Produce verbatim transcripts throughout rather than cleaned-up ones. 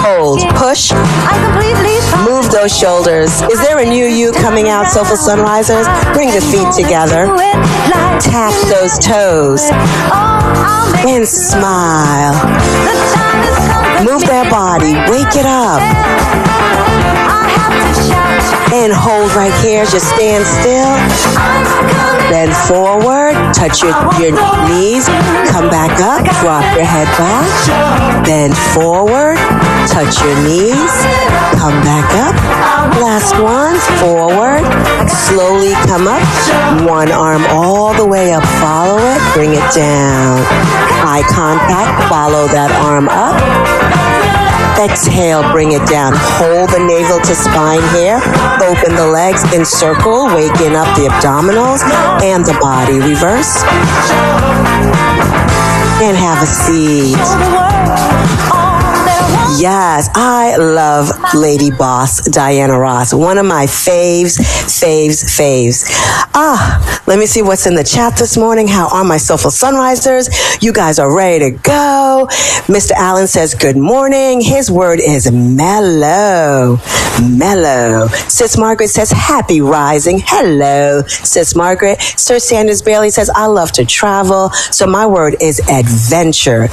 hold, push, move those shoulders. Is there a new you coming out, Soulful Sunrisers? Bring the feet together, tap those toes, and smile. Move their body, wake it up. And hold right here, just stand still. Bend forward, touch your, your knees, come back up, drop your head back. Bend forward, touch your knees, come back up. Last one, forward, slowly come up. One arm all the way up, follow it, bring it down. Eye contact, follow that arm up. Exhale, bring it down. Hold the navel to spine here. Open the legs in circle, waking up the abdominals and the body. Reverse. And have a seat. Yes, I love Lady Boss Diana Ross. One of my faves, faves, faves. Ah, let me see what's in the chat this morning. How are my Soulful Sunrisers? You guys are ready to go. Mister Allen says, good morning. His word is mellow. Mellow. Sis Margaret says, happy rising. Hello, Sis Margaret. Sir Sanders Bailey says, I love to travel. So my word is adventure.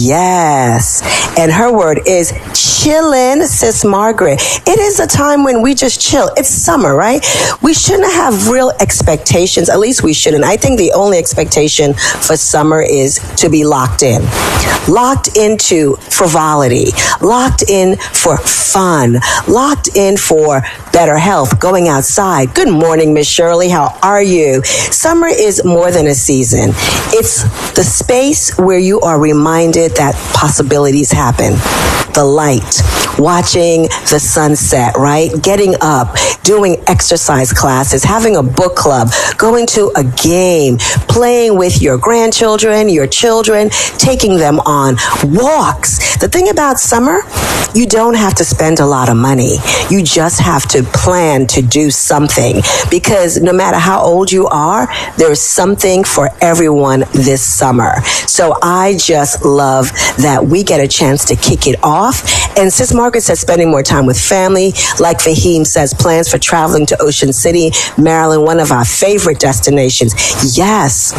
Yes. And her word is chillin', Sis Margaret. It is a time when we just chill. It's summer, right? We shouldn't have real expectations. At least we shouldn't. I think the only expectation for summer is to be locked in. Locked into frivolity. Locked in for fun. Locked in for better health, going outside. Good morning, Miss Shirley. How are you? Summer is more than a season. It's the space where you are reminded that possibilities happen. The light, watching the sunset, right? Getting up, doing exercise classes, having a book club, going to a game, playing with your grandchildren, your children, taking them on walks. The thing about summer, you don't have to spend a lot of money. You just have to plan to do something, because no matter how old you are, there's something for everyone this summer. So I just love that we get a chance to kick it off. And Sis Margaret says spending more time with family. Like Fahim says, plans for traveling to Ocean City, Maryland, one of our favorite destinations. Yes.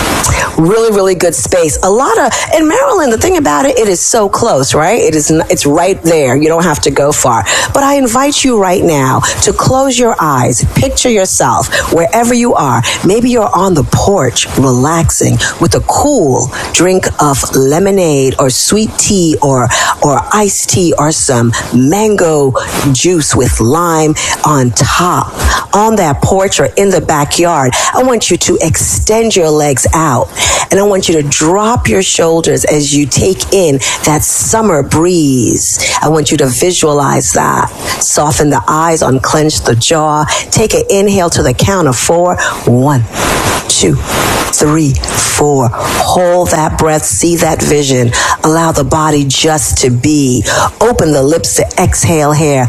Really, really good space. A lot of, in Maryland, the thing about it, it is so close, right? It is, it's right there. You don't have to go far. But I invite you right now to close your eyes, picture yourself wherever you are. Maybe you're on the porch, relaxing with a cool drink of lemonade or sweet tea or, or iced tea or some mango juice with lime on top. On that porch or in the backyard, I want you to extend your legs out. And I want you to drop your shoulders as you take in that summer breeze. I want you to visualize that. Soften the eyes, unclench the jaw. Take an inhale to the count of four. One, two, three, four. Hold that breath. See that vision. Allow the body just to be. Open the lips to exhale here.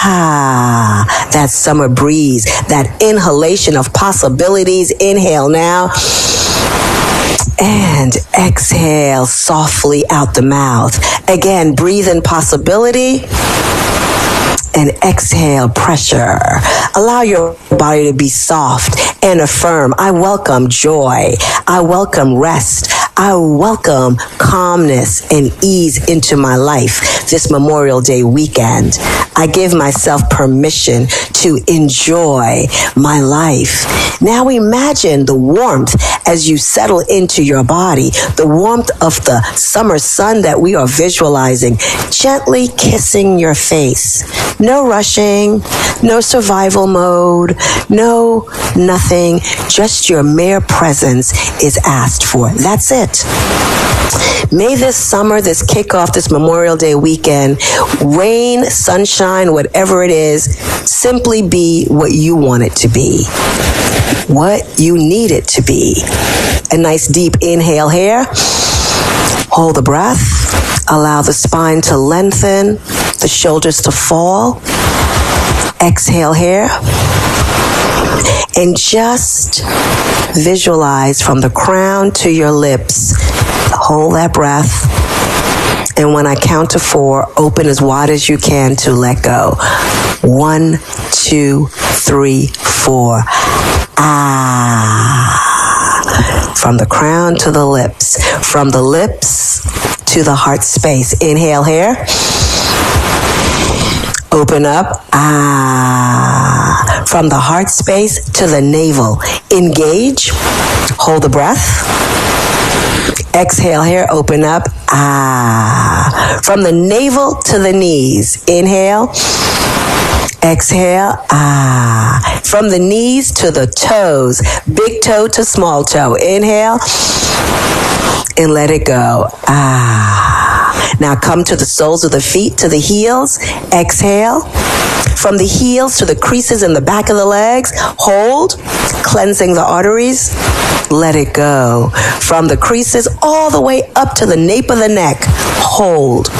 Ah, that summer breeze, that inhalation of possibilities. Inhale now. And exhale softly out the mouth. Again, breathe in possibility. And exhale pressure. Allow your body to be soft and affirm. I welcome joy. I welcome rest. I welcome calmness and ease into my life this Memorial Day weekend. I give myself permission to enjoy my life. Now imagine the warmth as you settle into your body, the warmth of the summer sun that we are visualizing, gently kissing your face. No rushing, no survival mode, no nothing, just your mere presence is asked for. That's it. May this summer, this kickoff, this Memorial Day weekend, rain, sunshine, whatever it is, simply be what you want it to be. What you need it to be. A nice deep inhale here. Hold the breath. Allow the spine to lengthen, the shoulders to fall. Exhale here. And just visualize from the crown to your lips. Hold that breath. And when I count to four, open as wide as you can to let go. One, two, three, four. Ah. From the crown to the lips. From the lips to the heart space. Inhale here. Open up. Ah. From the heart space to the navel. Engage. Hold the breath. Exhale here, open up. Ah. From the navel to the knees. Inhale. Exhale. Ah. From the knees to the toes. Big toe to small toe. Inhale. And let it go. Ah. Now come to the soles of the feet, to the heels. Exhale. From the heels to the creases in the back of the legs. Hold. Cleansing the arteries. Let it go. From the creases all the way up to the nape of the neck. Hold.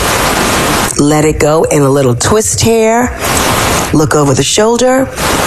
Let it go in a little twist here. Look over the shoulder.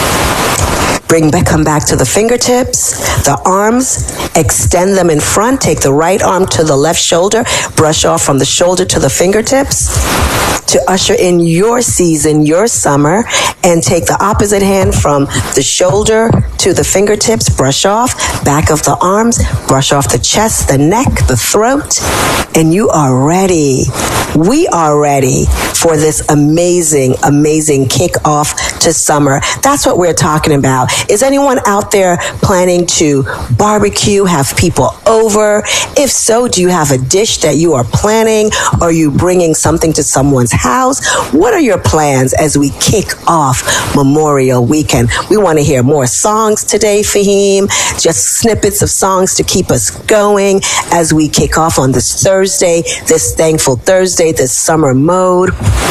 Bring back, come back to the fingertips, the arms, extend them in front. Take the right arm to the left shoulder. Brush off from the shoulder to the fingertips to usher in your season, your summer. And take the opposite hand from the shoulder to the fingertips. Brush off, back of the arms. Brush off the chest, the neck, the throat. And you are ready. We are ready for this amazing, amazing kickoff to summer. That's what we're talking about. Is anyone out there planning to barbecue, have people over? If so, do you have a dish that you are planning? Are you bringing something to someone's house? What are your plans as we kick off Memorial Weekend? We want to hear more songs today, Fahim. Just snippets of songs to keep us going as we kick off on this Thursday, this Thankful Thursday, this summer mode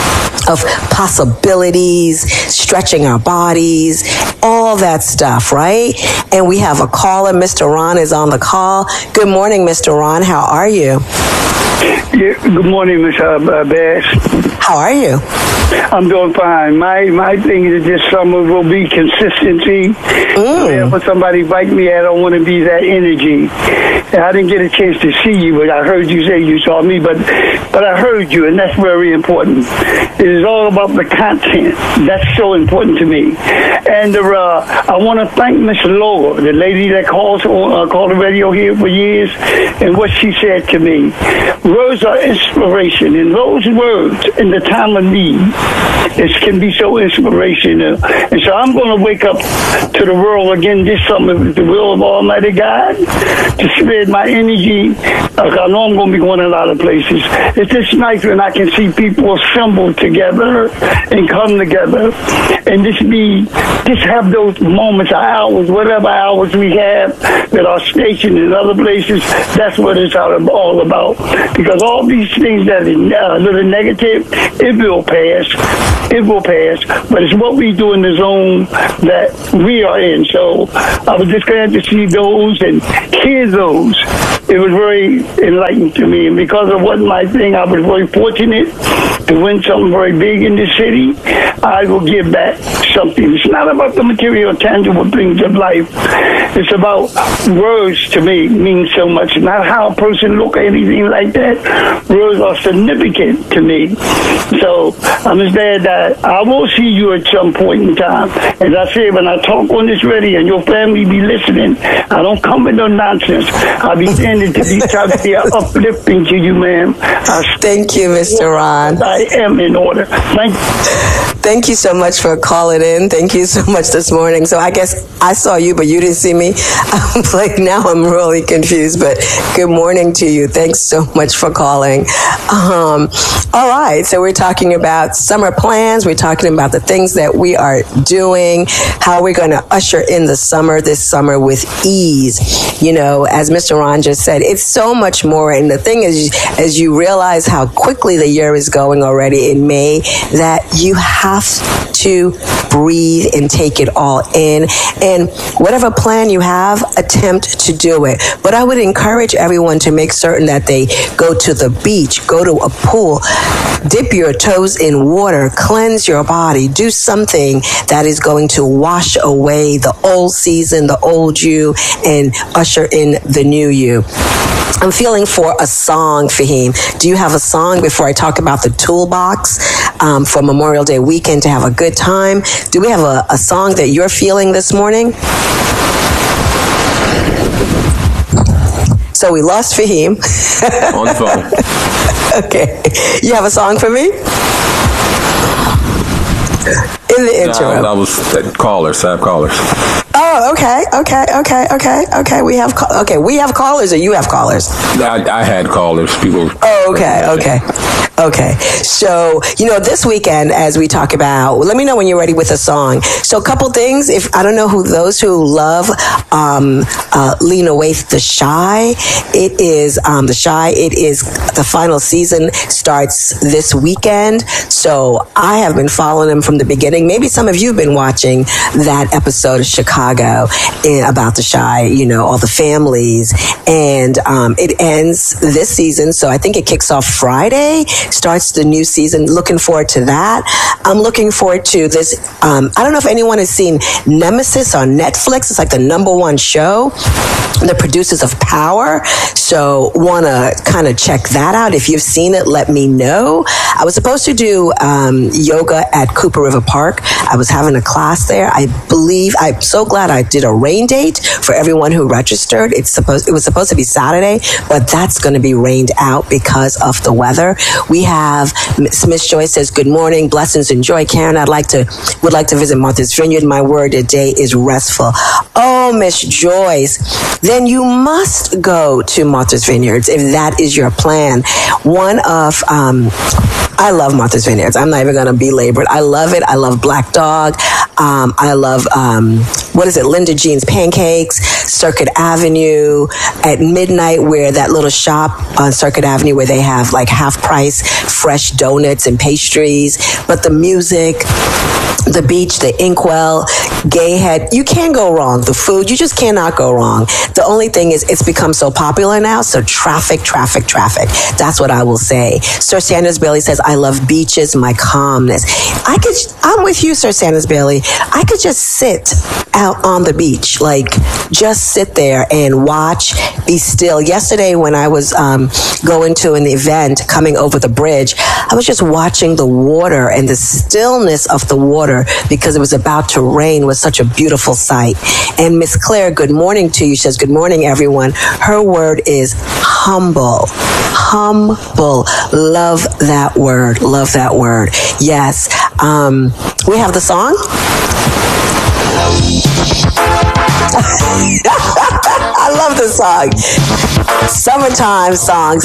of possibilities, stretching our bodies, all that stuff, right? And we have a caller. Mister Ron is on the call. Good morning, Mister Ron. How are you? Yeah, good morning, Miss Uh, Bass. How are you? I'm doing fine. My my thing is this summer will be consistency. Mm. Whenever somebody invite me, I don't want to be that energy. And I didn't get a chance to see you, but I heard you say you saw me. But but I heard you, and that's very important. It is all about the content. That's so important to me. And uh, I want to thank Miss Laura, the lady that calls uh, called the radio here for years, and what she said to me. Words are inspiration, and those words in the time of need, it can be so inspirational. And so I'm going to wake up to the world again this summer with the will of Almighty God to spread my energy. I know I'm going to be going a lot of places. It's just nice when I can see people assemble together and come together and just be, just have those moments, hours, whatever hours we have at our station and other places. That's what it's all about. Because all these things that are a little negative, it will pass. It will pass. But it's what we do in the zone that we are in. So I was just glad to see those and hear those. It was very enlightening to me. And because of what my thing, I was very fortunate to win something very big in this city. I will give back something. It's not about the material, tangible things of life. It's about words to me mean so much. Not how a person look or anything like that. Words are significant to me. So I'm just glad that I will see you at some point in time. As I said, when I talk on this radio and your family be listening, I don't come with no nonsense. I'll be standing to be trying to be uplifting to you, ma'am. I Thank you, Mister Ron. I am in order. Thank you. Thank you so much for calling in. Thank you so much this morning. So I guess I saw you, but you didn't see me. I'm like, now I'm really confused, but good morning to you. Thanks so much for calling. Um, all right. So we're talking about summer plans. We're talking about the things that we are doing, how we're going to usher in the summer, this summer with ease. You know, as Mister Ron just said, it's so much more. And the thing is, as you realize how quickly the year is going already in May, that you have to breathe and take it all in. And whatever plan you have, attempt to do it. But I would encourage everyone to make certain that they go to the beach, go to a pool, dip your toes in water, cleanse your body, do something that is going to wash away the old season, the old you, and usher in the new you. I'm feeling for a song, Fahim. Do you have a song before I talk about the toolbox um, for Memorial Day weekend to have a good time? Do we have a, a song that you're feeling this morning? So we lost Fahim. On the phone. Okay. You have a song for me? In the intro. No, that was uh, callers. I have callers. Oh, okay, okay, okay, okay, okay. We have ca- okay. We have callers, or you have callers. I, I had callers. People. Oh, okay, okay. Okay, so, you know, this weekend, as we talk about, well, let me know when you're ready with a song. So a couple things, if I don't know who those who love um, uh, Lena Waithe, The Chi, it is um, The Chi, it is the final season starts this weekend. So I have been following them from the beginning. Maybe some of you have been watching that episode of Chicago in, about The Chi, you know, all the families. And um, it ends this season, so I think it kicks off Friday. Starts the new season. Looking forward to that. I'm looking forward to this. Um, I don't know if anyone has seen Nemesis on Netflix. It's like the number one show. The producers of Power. So want to kind of check that out. If you've seen it, let me know. I was supposed to do um, yoga at Cooper River Park. I was having a class there. I believe, I'm so glad I did a rain date for everyone who registered. It's supposed, it was supposed to be Saturday, but that's going to be rained out because of the weather. We have Miss Joyce says, good morning, blessings and joy. Karen, I'd like to, would like to visit Martha's Vineyard. My word today is restful. Oh, Miss Joyce, then you must go to Martha's Vineyards if that is your plan. One of, um, I love Martha's Vineyards. I'm not even going to belabor it. I love it. I love Black Dog. Um, I love, um, what is it? Linda Jean's Pancakes, Circuit Avenue at midnight, where that little shop on Circuit Avenue where they have like half price fresh donuts and pastries. But the music, the beach, the Inkwell, Gayhead, you can't go wrong. The food, you just cannot go wrong. The only thing is it's become so popular now. So traffic, traffic, traffic. That's what I will say. Sir Sanders Bailey says, I love beaches, my calmness. I could, I'm with you, Sir Sanders Bailey. I could just sit out on the beach, like just sit there and watch, be still. Yesterday when I was um, going to an event coming over the bridge, I was just watching the water, and the stillness of the water because it was about to rain was such a beautiful sight. And Miss Claire, good morning to you. She says, good morning, everyone. Her word is humble. Humble. Love that word. Love that word. Yes. Um, we have the song. I love this song. Summertime songs.